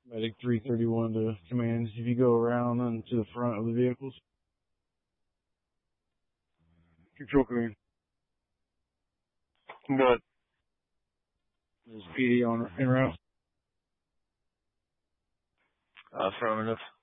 Medic 331 to command. If you go around and to the front of the vehicles. Control command. Good. There's PD on en route. Affirmative.